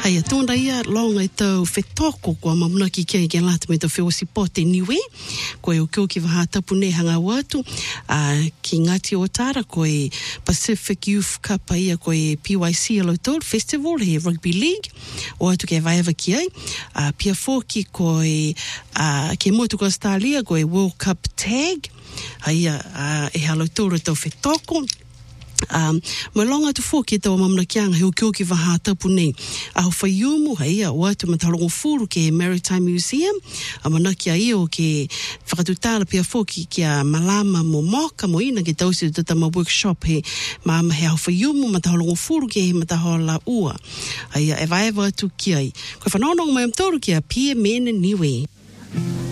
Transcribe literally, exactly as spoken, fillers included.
Hai atona ia longa i tau whetoko kua mamuna ki kia i kia lata me tau whiosi pote niwe. Koe o kio ki waha tapu ne hanga watu. Uh, ki Ngati o Tara koe Pacific Youth Cup ia koe P Y C alo tau festival he Rugby League. O atu ke vai ava ki ai. Uh, pia fōki koe uh, ke motu ko Australia koe World Cup Tag. Hai uh, e halo tau tau whetoko. Um, mai longa tu fōki tau mamuna kianga he o kio ki waha tapu nei. Aho whaiumu, hei a o atu matarongo furu ke Maritime Museum. A manaki a io ke whakatutala pia fōki ki a malama mo moka mo ina ke tausi tatama workshop he maama he aho whaiumu matarongo furu ke he matahola ua. Hei a e vai atu ki ai. Koe whanonong mai am tōru ki a Pia Mena Niwe.